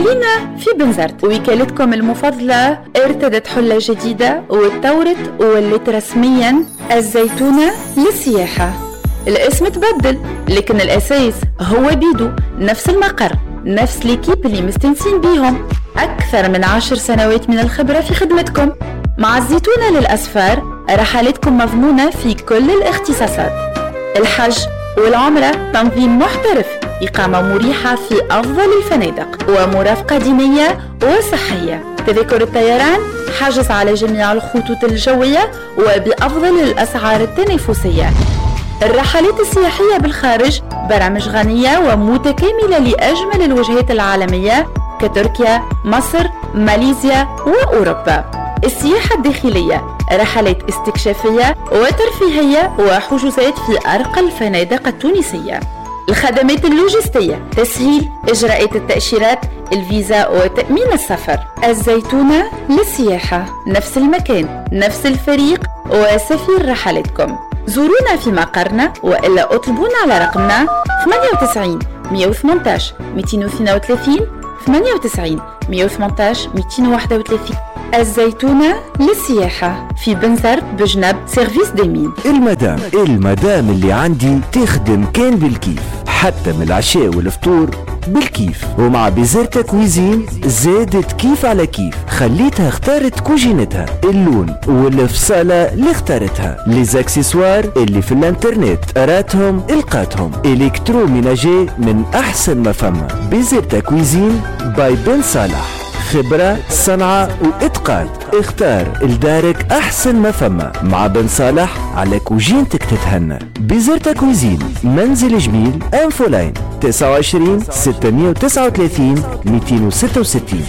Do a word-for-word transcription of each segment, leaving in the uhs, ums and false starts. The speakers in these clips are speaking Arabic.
خلينا في بنزرت. وكالتكم المفضلة ارتدت حلة جديدة واتطورت وولت رسميا الزيتونة للسياحة. الاسم تبدل لكن الأساس هو بيدو، نفس المقر، نفس ليكيب اللي مستنسين بيهم، أكثر من عشر سنوات من الخبرة في خدمتكم. مع الزيتونة للأسفار رحلاتكم مضمونة في كل الاختصاصات، الحج والعمرة تنظيم محترف، إقامة مريحة في أفضل الفنادق، ومرافقة دينية وصحية. تذاكر الطيران حجز على جميع الخطوط الجوية وبأفضل الأسعار التنافسية. الرحلات السياحية بالخارج برامج غنية ومتكاملة لأجمل الوجهات العالمية كتركيا، مصر، ماليزيا وأوروبا. السياحة الداخلية رحلات استكشافية وترفيهية وحجوزات في أرقى الفنادق التونسية. الخدمات اللوجستية تسهيل إجراءات التأشيرات، الفيزا وتأمين السفر. الزيتونة للسياحة، نفس المكان، نفس الفريق وسفير رحلاتكم. زورونا في مقرنا وإلا اطلبونا على رقمنا ثمانية وتسعين مئة وثمانية عشر مئتين واثنين وثلاثين ثمانية وتسعين مئة وثمانية عشر مئتين وواحد وثلاثين. الزيتونة للسياحة في بنزرت بجنب سيرفيس ديمين. المدام المدام اللي عندي تخدم كان بالكيف، حتى من العشاء والفطور بالكيف. ومع بيزرتا كويزين زادت كيف على كيف، خليتها اختارت كوجينتها، اللون والفصالة اللي اختارتها، ليزاكسسوار اللي في الانترنت قراتهم القاتهم، الكتروميناجي من احسن ما فما. بيزرتا كويزين باي بن صالح، خبرة، صنعة وإتقان. اختار لدارك أحسن ما فما مع بن صالح على كوجينتك تتهنى. بيزرتا كويزين، منزل جميل، أنفولاين تسعة وعشرين ستمئة وتسعة وثلاثين مئتين وستة وستين.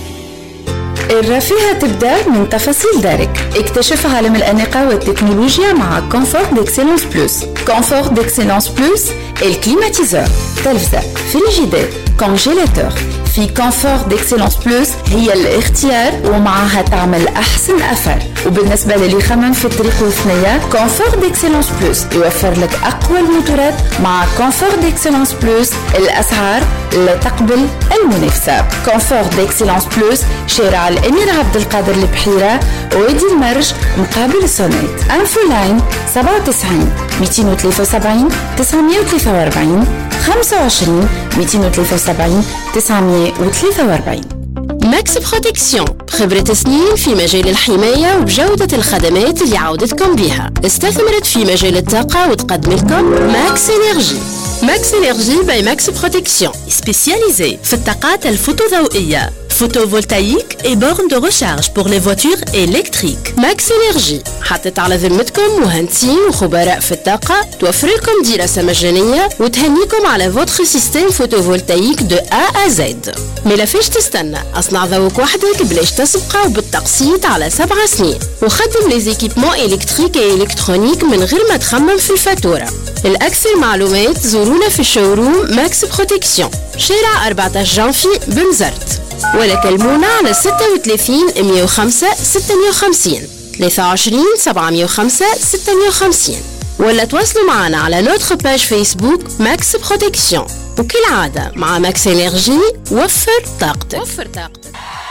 الرفاهة تبدأ من تفاصيل دارك. اكتشف عالم الأناقة والتكنولوجيا مع كونفورت ديكسيلونس بلوس. كونفورت ديكسيلونس بلوس الكليماتيزور، تلفزة، فريجيدير، كونجيلاتور. في كونفورت ديكسيلونس بلوس هي الاختيار ومعها تعمل أحسن أثر. وبالنسبة للي خمم في الطريق والثنية، كونفورت ديكسيلونس بلوس يوفر لك أقوى الموتورات. مع كونفورت ديكسيلونس بلوس الأسعار لا تقبل المنافسة. كونفورت ديكسيلونس بلوس شارع الأمير عبد القادر البحيرة، وادي المرج مقابل السونيت. انفولاين سبعة وتسعين مئتين وثلاثة وسبعين تسعمئة وثلاثة وأربعين خمسة وعشرين مئتين وثلاثة وسبعين تسعمئة وثلاثة وأربعين. ماكس بروتكسيون، خبرة سنين في مجال الحماية وبجودة الخدمات اللي عودتكم بيها. استثمرت في مجال الطاقة وتقدم لكم ماكس إنرجي. ماكس إنرجي باي ماكس بروتكسيون سبيسياليزي في الطاقات الفوتوضوئية، photovoltaïque et bornes de recharge pour les voitures électriques. ماكس إنرجي حطت على ذمتكم مهندسين وخبراء في الطاقة، توفر لكم دراسة مجانية وتهنيكم على فوتر سيستم فوتوفولتايك دو A à Z. ملا فيش تستنى، اصنع ذوق وحدك بلاش تسبقه وبالتقسيط على سبع سنين، وخدم لي زيكيبمون إلكتريك و إلكترونيك من غير ما تخمم في الفاتورة. الأكثر معلومات زورونا في الشوروم ماكس بروتكسيون، شارع أربعة عشر جانفي بنزرت، ولا كلمونا على ستة وثلاثين مئة وخمسة ستمئة وخمسين ثلاثة وعشرين سبعمئة وخمسة ستمئة وخمسين، ولا تواصلوا معنا على نوتر باج فيسبوك ماكس بروتكسيون. وكالعادة مع ماكس إنرجي وفر طاقتك. وفر طاقتك.